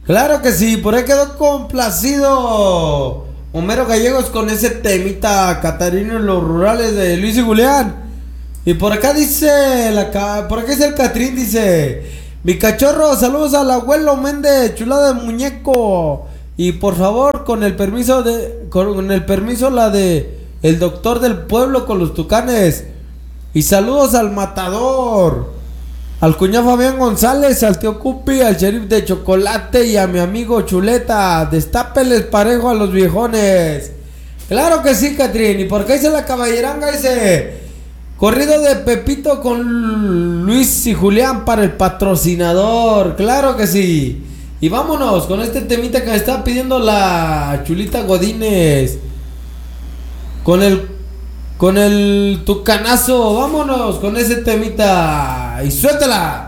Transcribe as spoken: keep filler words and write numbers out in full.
Claro que sí, por ahí quedó complacido Homero Gallegos con ese temita Catarino en los rurales de Luis y Julián. Y por acá dice, la, por acá dice el Catrín, dice: mi cachorro, saludos al abuelo Méndez, chulada de muñeco. Y por favor, con el permiso de, con el permiso la de el doctor del pueblo con los tucanes. Y saludos al matador, al cuñado Fabián González, al tío Cupi, al sheriff de Chocolate y a mi amigo Chuleta. Destápeles parejo a los viejones. Claro que sí, Catrín. Y por qué dice la caballeranga, dice: corrido de Pepito con Luis y Julián para el patrocinador. Claro que sí. Y vámonos con este temita que me está pidiendo la Chulita Godínez. Con el Con el tucanazo. Vámonos con ese temita. Y suéltala.